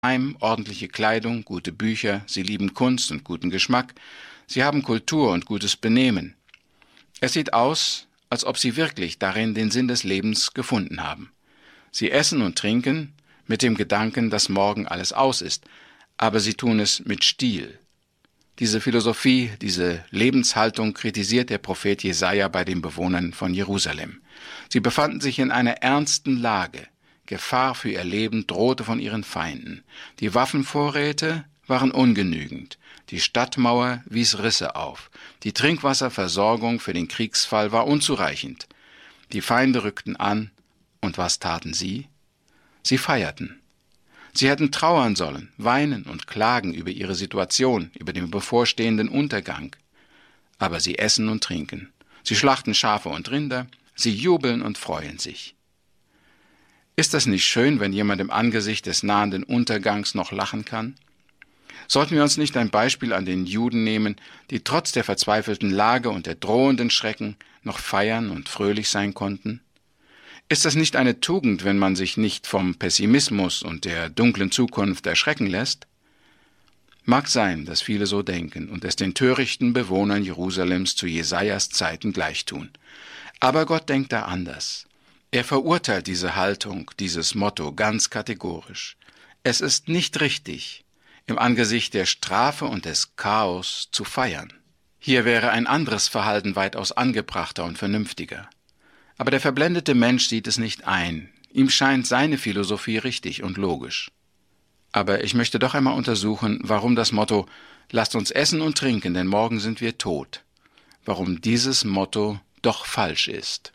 Heim, ordentliche Kleidung, gute Bücher, sie lieben Kunst und guten Geschmack, sie haben Kultur und gutes Benehmen. Es sieht aus, als ob sie wirklich darin den Sinn des Lebens gefunden haben. Sie essen und trinken mit dem Gedanken, dass morgen alles aus ist, aber sie tun es mit Stil. Diese Philosophie, diese Lebenshaltung kritisiert der Prophet Jesaja bei den Bewohnern von Jerusalem. Sie befanden sich in einer ernsten Lage. Gefahr für ihr Leben drohte von ihren Feinden. Die Waffenvorräte waren ungenügend. Die Stadtmauer wies Risse auf. Die Trinkwasserversorgung für den Kriegsfall war unzureichend. Die Feinde rückten an. Und was taten sie? Sie feierten. Sie hätten trauern sollen, weinen und klagen über ihre Situation, über den bevorstehenden Untergang. Aber sie essen und trinken. Sie schlachten Schafe und Rinder. Sie jubeln und freuen sich. Ist das nicht schön, wenn jemand im Angesicht des nahenden Untergangs noch lachen kann? Sollten wir uns nicht ein Beispiel an den Juden nehmen, die trotz der verzweifelten Lage und der drohenden Schrecken noch feiern und fröhlich sein konnten? Ist das nicht eine Tugend, wenn man sich nicht vom Pessimismus und der dunklen Zukunft erschrecken lässt? Mag sein, dass viele so denken und es den törichten Bewohnern Jerusalems zu Jesajas Zeiten gleichtun. Aber Gott denkt da anders. Er verurteilt diese Haltung, dieses Motto ganz kategorisch. Es ist nicht richtig, im Angesicht der Strafe und des Chaos zu feiern. Hier wäre ein anderes Verhalten weitaus angebrachter und vernünftiger. Aber der verblendete Mensch sieht es nicht ein. Ihm scheint seine Philosophie richtig und logisch. Aber ich möchte doch einmal untersuchen, warum das Motto »Lasst uns essen und trinken, denn morgen sind wir tot«, warum dieses Motto doch falsch ist.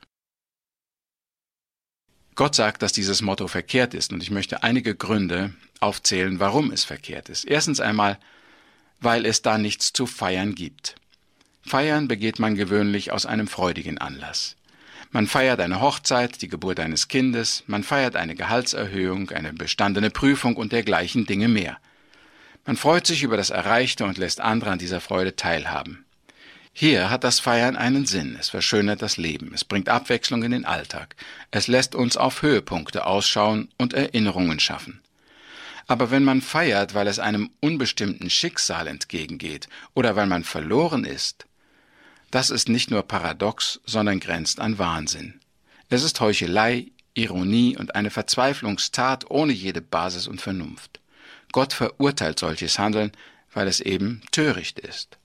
Gott sagt, dass dieses Motto verkehrt ist, und ich möchte einige Gründe aufzählen, warum es verkehrt ist. Erstens einmal, weil es da nichts zu feiern gibt. Feiern begeht man gewöhnlich aus einem freudigen Anlass. Man feiert eine Hochzeit, die Geburt eines Kindes, man feiert eine Gehaltserhöhung, eine bestandene Prüfung und dergleichen Dinge mehr. Man freut sich über das Erreichte und lässt andere an dieser Freude teilhaben. Hier hat das Feiern einen Sinn, es verschönert das Leben, es bringt Abwechslung in den Alltag, es lässt uns auf Höhepunkte ausschauen und Erinnerungen schaffen. Aber wenn man feiert, weil es einem unbestimmten Schicksal entgegengeht oder weil man verloren ist, das ist nicht nur paradox, sondern grenzt an Wahnsinn. Es ist Heuchelei, Ironie und eine Verzweiflungstat ohne jede Basis und Vernunft. Gott verurteilt solches Handeln, weil es eben töricht ist.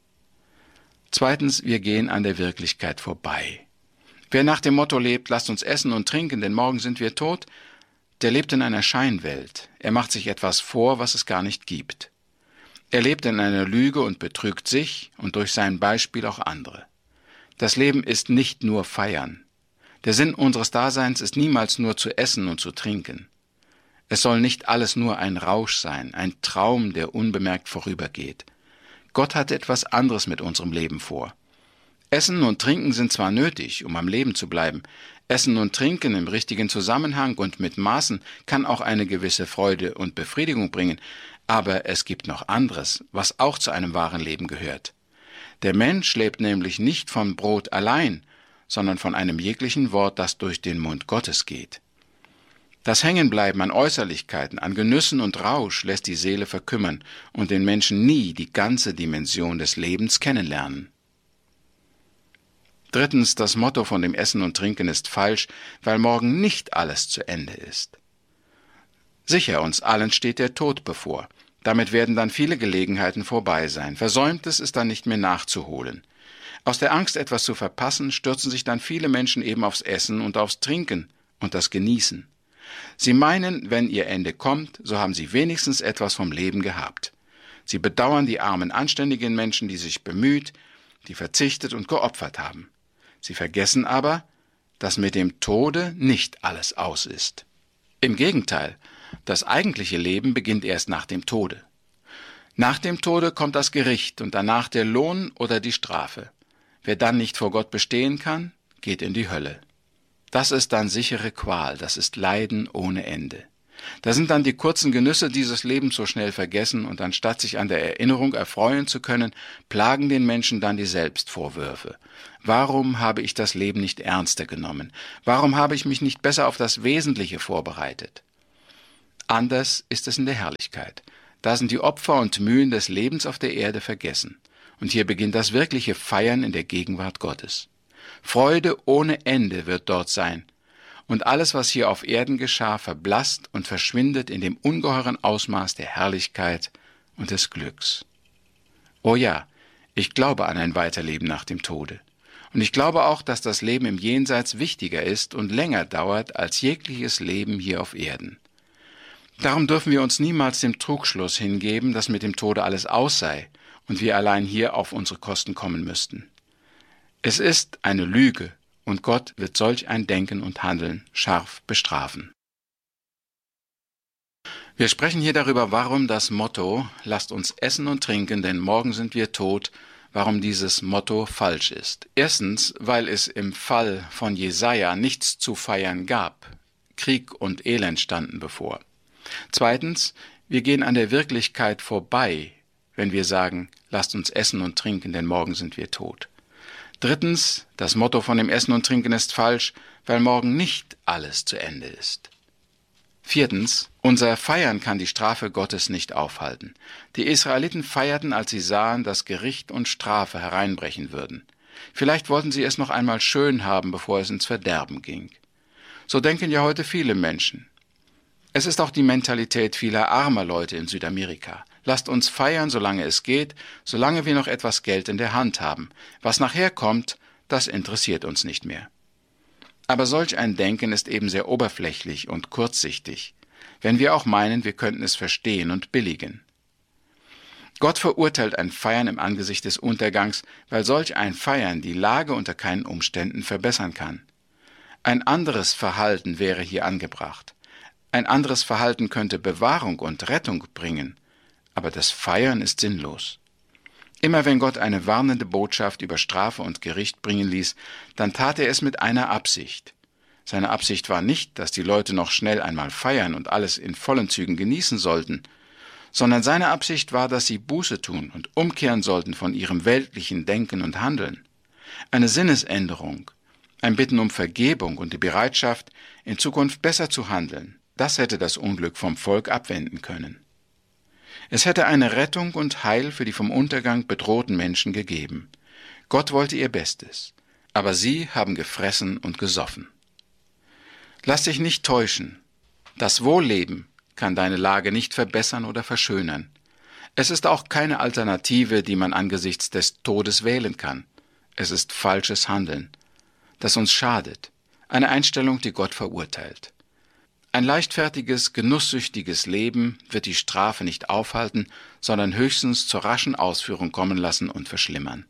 Zweitens, wir gehen an der Wirklichkeit vorbei. Wer nach dem Motto lebt, lasst uns essen und trinken, denn morgen sind wir tot, der lebt in einer Scheinwelt. Er macht sich etwas vor, was es gar nicht gibt. Er lebt in einer Lüge und betrügt sich und durch sein Beispiel auch andere. Das Leben ist nicht nur Feiern. Der Sinn unseres Daseins ist niemals nur zu essen und zu trinken. Es soll nicht alles nur ein Rausch sein, ein Traum, der unbemerkt vorübergeht. Gott hat etwas anderes mit unserem Leben vor. Essen und Trinken sind zwar nötig, um am Leben zu bleiben. Essen und Trinken im richtigen Zusammenhang und mit Maßen kann auch eine gewisse Freude und Befriedigung bringen, aber es gibt noch anderes, was auch zu einem wahren Leben gehört. Der Mensch lebt nämlich nicht vom Brot allein, sondern von einem jeglichen Wort, das durch den Mund Gottes geht. Das Hängenbleiben an Äußerlichkeiten, an Genüssen und Rausch lässt die Seele verkümmern und den Menschen nie die ganze Dimension des Lebens kennenlernen. Drittens, das Motto von dem Essen und Trinken ist falsch, weil morgen nicht alles zu Ende ist. Sicher, uns allen steht der Tod bevor. Damit werden dann viele Gelegenheiten vorbei sein. Versäumtes ist dann nicht mehr nachzuholen. Aus der Angst, etwas zu verpassen, stürzen sich dann viele Menschen eben aufs Essen und aufs Trinken und das Genießen. Sie meinen, wenn ihr Ende kommt, so haben sie wenigstens etwas vom Leben gehabt. Sie bedauern die armen, anständigen Menschen, die sich bemüht, die verzichtet und geopfert haben. Sie vergessen aber, dass mit dem Tode nicht alles aus ist. Im Gegenteil, das eigentliche Leben beginnt erst nach dem Tode. Nach dem Tode kommt das Gericht und danach der Lohn oder die Strafe. Wer dann nicht vor Gott bestehen kann, geht in die Hölle. Das ist dann sichere Qual, das ist Leiden ohne Ende. Da sind dann die kurzen Genüsse dieses Lebens so schnell vergessen und anstatt sich an der Erinnerung erfreuen zu können, plagen den Menschen dann die Selbstvorwürfe. Warum habe ich das Leben nicht ernster genommen? Warum habe ich mich nicht besser auf das Wesentliche vorbereitet? Anders ist es in der Herrlichkeit. Da sind die Opfer und Mühen des Lebens auf der Erde vergessen. Und hier beginnt das wirkliche Feiern in der Gegenwart Gottes. Freude ohne Ende wird dort sein. Und alles, was hier auf Erden geschah, verblasst und verschwindet in dem ungeheuren Ausmaß der Herrlichkeit und des Glücks. Oh ja, ich glaube an ein Weiterleben nach dem Tode. Und ich glaube auch, dass das Leben im Jenseits wichtiger ist und länger dauert als jegliches Leben hier auf Erden. Darum dürfen wir uns niemals dem Trugschluss hingeben, dass mit dem Tode alles aus sei und wir allein hier auf unsere Kosten kommen müssten. Es ist eine Lüge, und Gott wird solch ein Denken und Handeln scharf bestrafen. Wir sprechen hier darüber, warum das Motto „Lasst uns essen und trinken, denn morgen sind wir tot“, warum dieses Motto falsch ist. Erstens, weil es im Fall von Jesaja nichts zu feiern gab. Krieg und Elend standen bevor. Zweitens, wir gehen an der Wirklichkeit vorbei, wenn wir sagen, lasst uns essen und trinken, denn morgen sind wir tot. Drittens, das Motto von dem Essen und Trinken ist falsch, weil morgen nicht alles zu Ende ist. Viertens, unser Feiern kann die Strafe Gottes nicht aufhalten. Die Israeliten feierten, als sie sahen, dass Gericht und Strafe hereinbrechen würden. Vielleicht wollten sie es noch einmal schön haben, bevor es ins Verderben ging. So denken ja heute viele Menschen. Es ist auch die Mentalität vieler armer Leute in Südamerika. Lasst uns feiern, solange es geht, solange wir noch etwas Geld in der Hand haben. Was nachher kommt, das interessiert uns nicht mehr. Aber solch ein Denken ist eben sehr oberflächlich und kurzsichtig, wenn wir auch meinen, wir könnten es verstehen und billigen. Gott verurteilt ein Feiern im Angesicht des Untergangs, weil solch ein Feiern die Lage unter keinen Umständen verbessern kann. Ein anderes Verhalten wäre hier angebracht. Ein anderes Verhalten könnte Bewahrung und Rettung bringen, aber das Feiern ist sinnlos. Immer wenn Gott eine warnende Botschaft über Strafe und Gericht bringen ließ, dann tat er es mit einer Absicht. Seine Absicht war nicht, dass die Leute noch schnell einmal feiern und alles in vollen Zügen genießen sollten, sondern seine Absicht war, dass sie Buße tun und umkehren sollten von ihrem weltlichen Denken und Handeln. Eine Sinnesänderung, ein Bitten um Vergebung und die Bereitschaft, in Zukunft besser zu handeln, das hätte das Unglück vom Volk abwenden können. Es hätte eine Rettung und Heil für die vom Untergang bedrohten Menschen gegeben. Gott wollte ihr Bestes, aber sie haben gefressen und gesoffen. Lass dich nicht täuschen. Das Wohlleben kann deine Lage nicht verbessern oder verschönern. Es ist auch keine Alternative, die man angesichts des Todes wählen kann. Es ist falsches Handeln, das uns schadet, eine Einstellung, die Gott verurteilt. Ein leichtfertiges, genusssüchtiges Leben wird die Strafe nicht aufhalten, sondern höchstens zur raschen Ausführung kommen lassen und verschlimmern.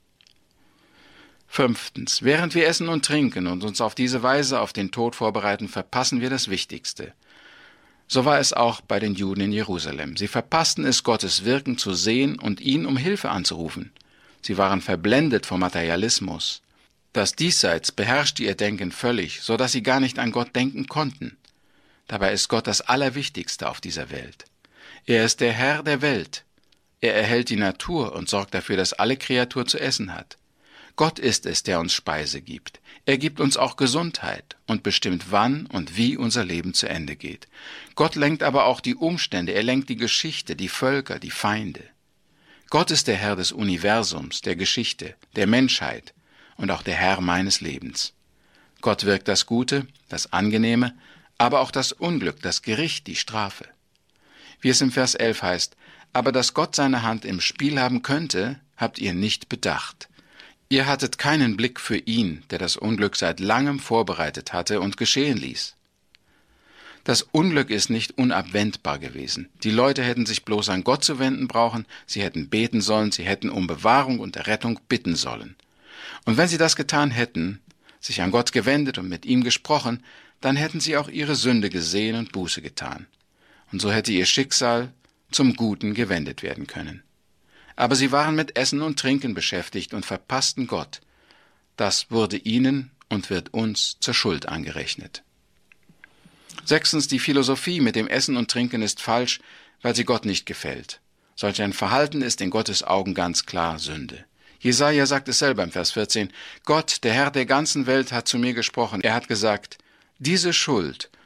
Fünftens, während wir essen und trinken und uns auf diese Weise auf den Tod vorbereiten, verpassen wir das Wichtigste. So war es auch bei den Juden in Jerusalem. Sie verpassten es, Gottes Wirken zu sehen und ihn um Hilfe anzurufen. Sie waren verblendet vom Materialismus. Das Diesseits beherrschte ihr Denken völlig, so dass sie gar nicht an Gott denken konnten. Dabei ist Gott das Allerwichtigste auf dieser Welt. Er ist der Herr der Welt. Er erhält die Natur und sorgt dafür, dass alle Kreatur zu essen hat. Gott ist es, der uns Speise gibt. Er gibt uns auch Gesundheit und bestimmt, wann und wie unser Leben zu Ende geht. Gott lenkt aber auch die Umstände, er lenkt die Geschichte, die Völker, die Feinde. Gott ist der Herr des Universums, der Geschichte, der Menschheit und auch der Herr meines Lebens. Gott wirkt das Gute, das Angenehme, aber auch das Unglück, das Gericht, die Strafe. Wie es im Vers 11 heißt, aber dass Gott seine Hand im Spiel haben könnte, habt ihr nicht bedacht. Ihr hattet keinen Blick für ihn, der das Unglück seit langem vorbereitet hatte und geschehen ließ. Das Unglück ist nicht unabwendbar gewesen. Die Leute hätten sich bloß an Gott zu wenden brauchen, sie hätten beten sollen, sie hätten um Bewahrung und Errettung bitten sollen. Und wenn sie das getan hätten, sich an Gott gewendet und mit ihm gesprochen, dann hätten sie auch ihre Sünde gesehen und Buße getan. Und so hätte ihr Schicksal zum Guten gewendet werden können. Aber sie waren mit Essen und Trinken beschäftigt und verpassten Gott. Das wurde ihnen und wird uns zur Schuld angerechnet. Sechstens, die Philosophie mit dem Essen und Trinken ist falsch, weil sie Gott nicht gefällt. Solch ein Verhalten ist in Gottes Augen ganz klar Sünde. Jesaja sagt es selber im Vers 14, Gott, der Herr der ganzen Welt, hat zu mir gesprochen. Er hat gesagt, diese Schuld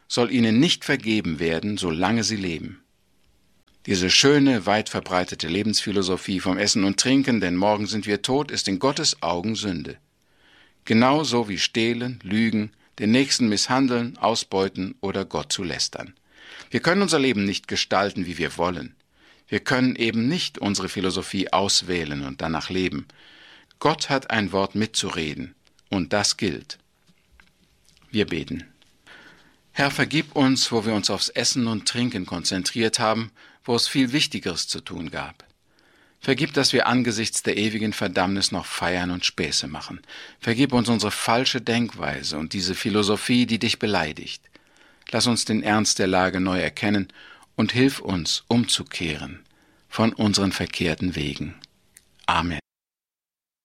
soll ihnen nicht vergeben werden, solange sie leben. Diese schöne, weit verbreitete Lebensphilosophie vom Essen und Trinken, denn morgen sind wir tot, ist in Gottes Augen Sünde. Genauso wie Stehlen, Lügen, den Nächsten misshandeln, ausbeuten oder Gott zu lästern. Wir können unser Leben nicht gestalten, wie wir wollen. Wir können eben nicht unsere Philosophie auswählen und danach leben. Gott hat ein Wort mitzureden, und das gilt. Wir beten. Herr, vergib uns, wo wir uns aufs Essen und Trinken konzentriert haben, wo es viel Wichtigeres zu tun gab. Vergib, dass wir angesichts der ewigen Verdammnis noch feiern und Späße machen. Vergib uns unsere falsche Denkweise und diese Philosophie, die dich beleidigt. Lass uns den Ernst der Lage neu erkennen und hilf uns, umzukehren von unseren verkehrten Wegen. Amen.